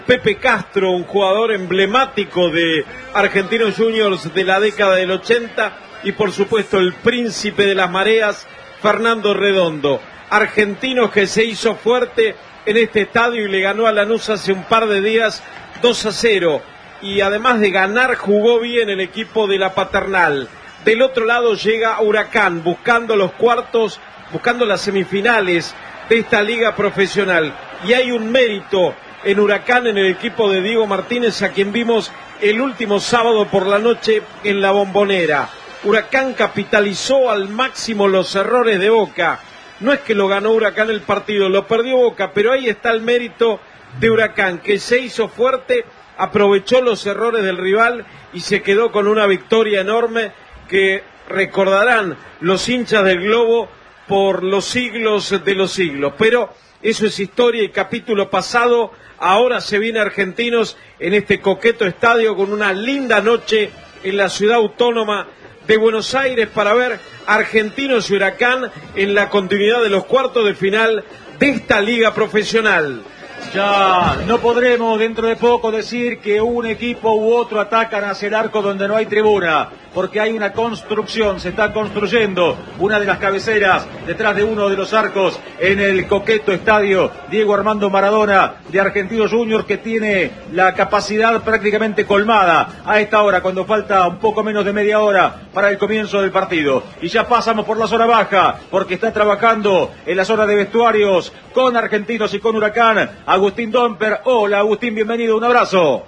Pepe Castro, un jugador emblemático de Argentinos Juniors de la década del 80, y por supuesto el príncipe de las mareas, Fernando Redondo. Argentinos que se hizo fuerte en este estadio y le ganó a Lanús hace un par de días 2-0, y además de ganar jugó bien el equipo de la Paternal. Del otro lado llega Huracán buscando los cuartos, buscando las semifinales de esta liga profesional, y hay un mérito en Huracán, en el equipo de Diego Martínez, a quien vimos el último sábado por la noche en la Bombonera. Huracán capitalizó al máximo los errores de Boca. No es que lo ganó Huracán el partido, lo perdió Boca, pero ahí está el mérito de Huracán, que se hizo fuerte, aprovechó los errores del rival y se quedó con una victoria enorme que recordarán los hinchas del Globo por los siglos de los siglos. Pero eso es historia y capítulo pasado. Ahora se viene Argentinos en este coqueto estadio con una linda noche en la ciudad autónoma de Buenos Aires para ver Argentinos y Huracán en la continuidad de los cuartos de final de esta liga profesional. Ya no podremos dentro de poco decir que un equipo u otro atacan hacia el arco donde no hay tribuna, porque hay una construcción, se está construyendo una de las cabeceras detrás de uno de los arcos en el coqueto estadio Diego Armando Maradona de Argentinos Juniors, que tiene la capacidad prácticamente colmada a esta hora, cuando falta un poco menos de media hora para el comienzo del partido. Y ya pasamos por la zona baja, porque está trabajando en la zona de vestuarios con Argentinos y con Huracán Agustín Domper. Hola Agustín, bienvenido, un abrazo.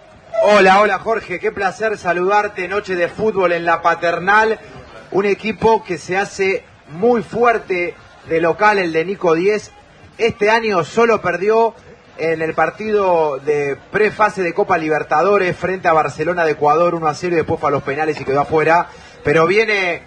Hola Jorge, qué placer saludarte. Noche de fútbol en la Paternal, un equipo que se hace muy fuerte de local, el de Nico Díez. Este año solo perdió en el partido de prefase de Copa Libertadores frente a Barcelona de Ecuador 1-0, y después fue a los penales y quedó afuera, pero viene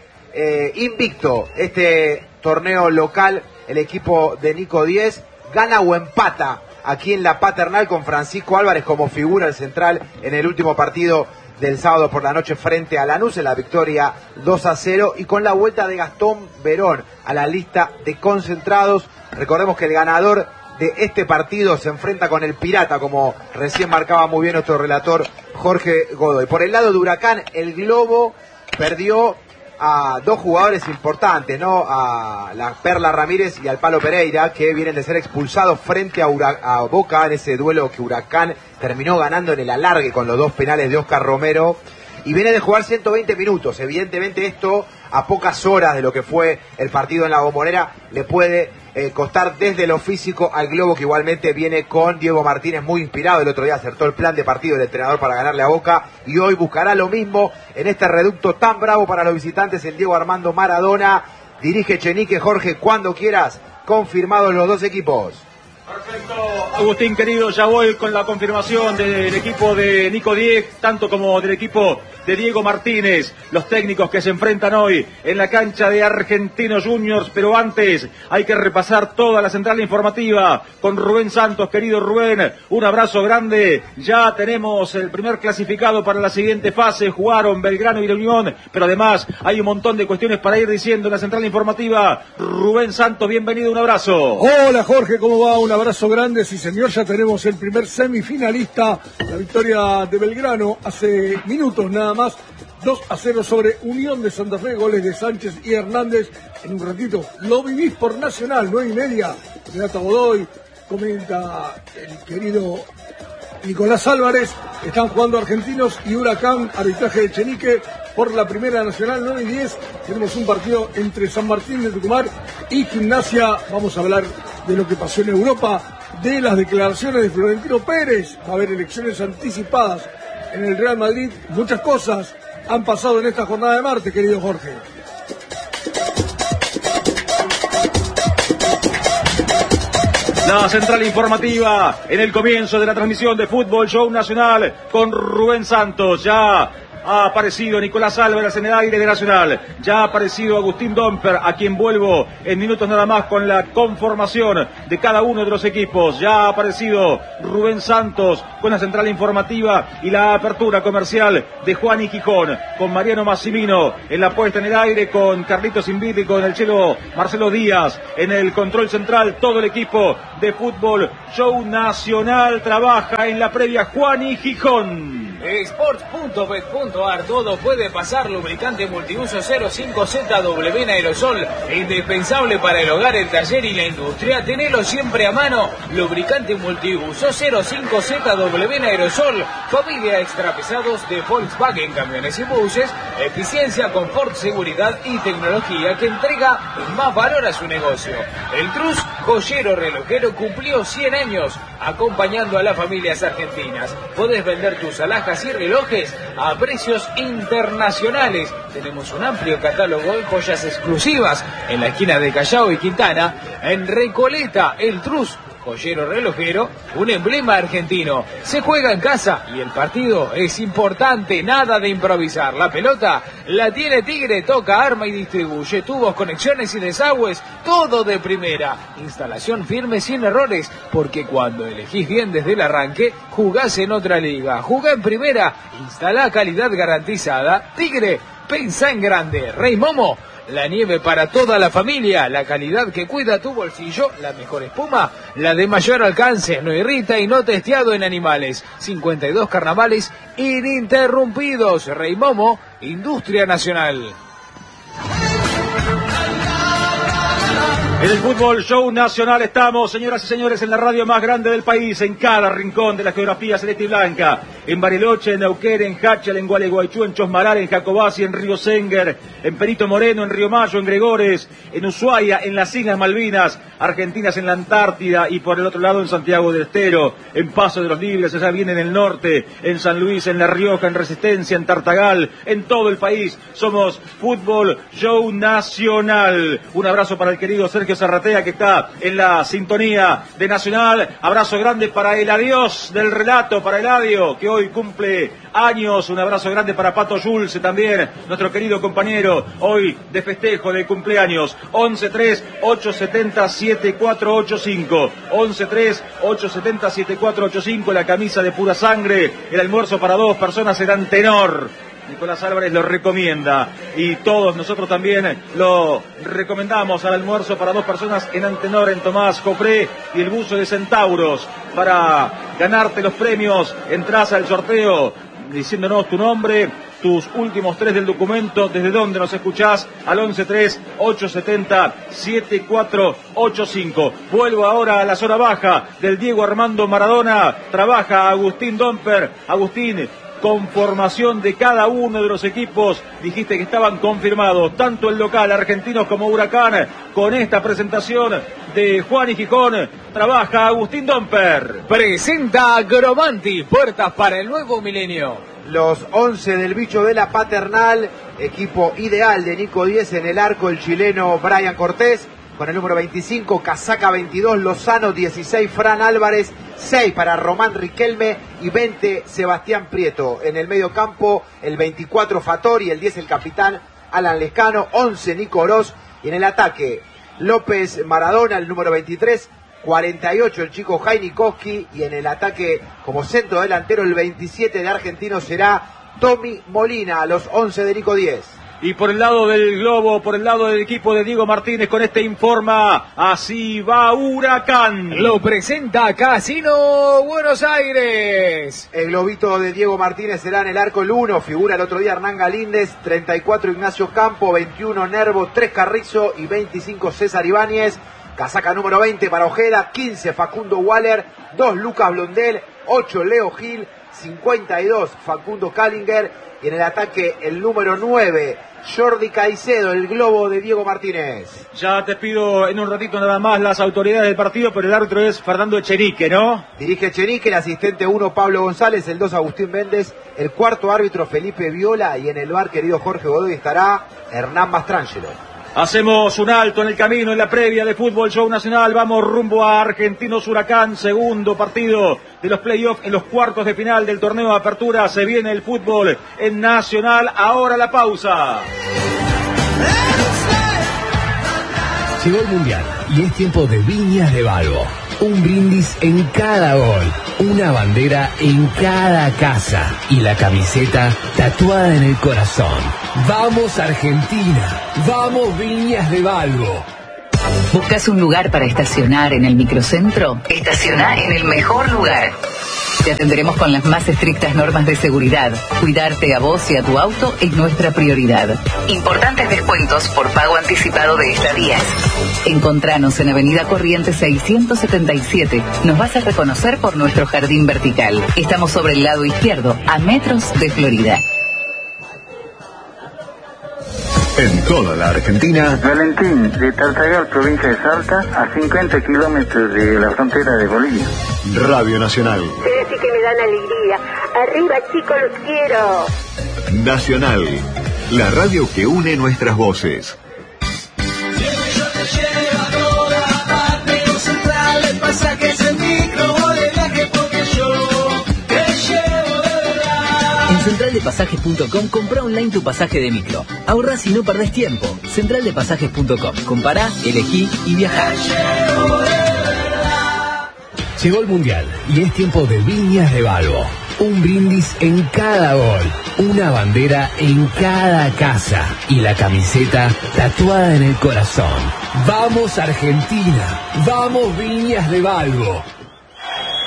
invicto este torneo local. El equipo de Nico Díez gana o empata aquí en la Paternal con Francisco Álvarez como figura el central en el último partido del sábado por la noche frente a Lanús, en la victoria 2-0, y con la vuelta de Gastón Verón a la lista de concentrados. Recordemos que el ganador de este partido se enfrenta con el Pirata, como recién marcaba muy bien nuestro relator Jorge Godoy. Por el lado de Huracán, el Globo perdió a dos jugadores importantes, ¿no? A la Perla Ramírez y al Palo Pereira, que vienen de ser expulsados frente a Boca en ese duelo que Huracán terminó ganando en el alargue con los dos penales de Oscar Romero, y viene de jugar 120 minutos. Evidentemente esto, a pocas horas de lo que fue el partido en la Bombonera, le puede costar desde lo físico al Globo, que igualmente viene con Diego Martínez muy inspirado. El otro día acertó el plan de partido del entrenador para ganarle a Boca, y hoy buscará lo mismo en este reducto tan bravo para los visitantes, el Diego Armando Maradona. Dirige Chenique. Jorge, cuando quieras, confirmados los dos equipos. Perfecto, Agustín querido, ya voy con la confirmación del equipo de Nico Díez, tanto como del equipo de Diego Martínez, los técnicos que se enfrentan hoy en la cancha de Argentinos Juniors. Pero antes hay que repasar toda la central informativa con Rubén Santos. Querido Rubén, un abrazo grande. Ya tenemos el primer clasificado para la siguiente fase. Jugaron Belgrano y La Unión, pero además hay un montón de cuestiones para ir diciendo en la central informativa. Rubén Santos, bienvenido, un abrazo. Hola Jorge, ¿cómo va? Un abrazo grande. Sí señor, ya tenemos el primer semifinalista, la victoria de Belgrano hace minutos nada más, 2-0 sobre Unión de Santa Fe, goles de Sánchez y Hernández. En un ratito lo vivís por Nacional, 9:30, Renato Godoy, comenta el querido Nicolás Álvarez. Están jugando Argentinos y Huracán, arbitraje de Chenique por la Primera Nacional, 9:10. Tenemos un partido entre San Martín de Tucumán y Gimnasia. Vamos a hablar de lo que pasó en Europa, de las declaraciones de Florentino Pérez. Va a haber elecciones anticipadas en el Real Madrid. Muchas cosas han pasado en esta jornada de martes, querido Jorge. La central informativa en el comienzo de la transmisión de Fútbol Show Nacional con Rubén Santos. Ya Ha aparecido Nicolás Álvarez en el aire de Nacional. Ya ha aparecido Agustín Domper, a quien vuelvo en minutos nada más con la conformación de cada uno de los equipos. Ya ha aparecido Rubén Santos con la central informativa y la apertura comercial de Juan y Gijón, con Mariano Massimino en la puesta en el aire, con Carlitos Inviti, con el chelo Marcelo Díaz en el control central. Todo el equipo de Fútbol Show Nacional trabaja en la previa. Juan y Gijón. Sports.bet.ar, todo puede pasar. Lubricante multiuso 05ZW en aerosol, indispensable para el hogar, el taller y la industria. Tenelo siempre a mano. Lubricante multiuso 05ZW en aerosol. Familia extra pesados de Volkswagen, camiones y buses. Eficiencia, confort, seguridad y tecnología que entrega más valor a su negocio. El Trus, joyero relojero, cumplió 100 años acompañando a las familias argentinas. Podés vender tus alhajas y relojes a precios internacionales. Tenemos un amplio catálogo de joyas exclusivas en la esquina de Callao y Quintana. En Recoleta, el Trus, joyero relojero, un emblema argentino. Se juega en casa y el partido es importante, nada de improvisar. La pelota la tiene Tigre, toca, arma y distribuye. Tubos, conexiones y desagües, todo de primera. Instalación firme sin errores, porque cuando elegís bien desde el arranque, jugás en otra liga. Jugá en primera, instalá calidad garantizada. Tigre, pensá en grande. Rey Momo, la nieve para toda la familia, la calidad que cuida tu bolsillo, la mejor espuma, la de mayor alcance, no irrita y no testeado en animales. 52 carnavales ininterrumpidos. Rey Momo, Industria Nacional. En el Fútbol Show Nacional estamos, señoras y señores, en la radio más grande del país, en cada rincón de la geografía celeste y blanca. En Bariloche, en Neuquén, en Hachal, en Gualeguaychú, en Chosmaral, en Jacobasi, en Río Senger, en Perito Moreno, en Río Mayo, en Gregores, en Ushuaia, en las Islas Malvinas, Argentinas en la Antártida y por el otro lado en Santiago del Estero, en Paso de los Libres, allá viene en el norte, en San Luis, en La Rioja, en Resistencia, en Tartagal, en todo el país. Somos Fútbol Show Nacional. Un abrazo para el querido Sergio Zarratea, que está en la sintonía de Nacional. Abrazo grande para el adiós del relato, para Eladio, que hoy cumple años. Un abrazo grande para Pato Schulze también, nuestro querido compañero, hoy de festejo de cumpleaños. 11-3-870-7485. 11-3-870-7485. La camisa de pura sangre, el almuerzo para 2 personas en Antenor. Nicolás Álvarez lo recomienda y todos nosotros también lo recomendamos al almuerzo para 2 personas en Antenor, en Tomás Jopré y el buzo de Centauros. Para ganarte los premios, entras al sorteo diciéndonos tu nombre, tus últimos 3 del documento, desde dónde nos escuchás, al 11-3-870-7485. Vuelvo ahora a la zona baja del Diego Armando Maradona. Trabaja Agustín Domper. Agustín, conformación de cada uno de los equipos, dijiste que estaban confirmados, tanto el local, Argentinos como Huracán. Con esta presentación de Juan y Gijón, trabaja Agustín Domper. Presenta Agromanti, puertas para el nuevo milenio. Los 11 del bicho de la Paternal, equipo ideal de Nico 10 en el arco, el chileno Brian Cortés. Con el número 25, Casaca 22, Lozano 16, Fran Álvarez 6 para Román Riquelme y 20, Sebastián Prieto. En el medio campo, el 24, Fattori, el 10, el capitán Alan Lescano, 11, Nico Oroz. Y en el ataque, López Maradona, el número 23, 48, el chico Jainikowski. Y en el ataque, como centro delantero, el 27 de Argentinos será Tommy Molina, a los 11 de Nico 10. Y por el lado del globo, por el lado del equipo de Diego Martínez, con este informa, así va Huracán. Lo presenta Casino Buenos Aires. El globito de Diego Martínez será en el arco el 1, figura el otro día Hernán Galíndez, 34 Ignacio Campo, 21 Nervo, 3 Carrizo y 25 César Ibáñez. Casaca número 20 para Ojeda, 15 Facundo Waller, 2 Lucas Blondel, 8 Leo Gil, 52 Facundo Callinger. Y en el ataque el número 9, Jordi Caicedo, el globo de Diego Martínez. Ya te pido en un ratito nada más las autoridades del partido, pero el árbitro es Fernando Echenique, ¿no? Dirige Echenique, el asistente 1 Pablo González, el 2 Agustín Méndez, el cuarto árbitro Felipe Viola y en el bar, querido Jorge Godoy, estará Hernán Mastrangelo. Hacemos un alto en el camino, en la previa de Fútbol Show Nacional. Vamos rumbo a Argentinos Huracán, segundo partido de los playoffs en los cuartos de final del torneo de apertura. Se viene el fútbol en Nacional. Ahora la pausa. Llegó el Mundial y es tiempo de Viñas de Balbo. Un brindis en cada gol, una bandera en cada casa y la camiseta tatuada en el corazón. ¡Vamos Argentina! ¡Vamos Viñas de Balbo! ¿Buscas un lugar para estacionar en el microcentro? Estaciona en el mejor lugar. Te atenderemos con las más estrictas normas de seguridad. Cuidarte a vos y a tu auto es nuestra prioridad. Importantes descuentos por pago anticipado de estadías. Encontranos en Avenida Corrientes 677. Nos vas a reconocer por nuestro jardín vertical. Estamos sobre el lado izquierdo, a metros de Florida. En toda la Argentina, Valentín, de Tartagal, provincia de Salta, a 50 kilómetros de la frontera de Bolivia. Radio Nacional. Sí que me dan alegría. Arriba, chicos, los quiero. Nacional, la radio que une nuestras voces. Centraldepasajes.com, compra online tu pasaje de micro. Ahorrás y no perdés tiempo. Centraldepasajes.com. Compará, elegí y viajá. Llegó el Mundial y es tiempo de Viñas de Balbo. Un brindis en cada gol, una bandera en cada casa y la camiseta tatuada en el corazón. ¡Vamos Argentina! ¡Vamos Viñas de Balbo!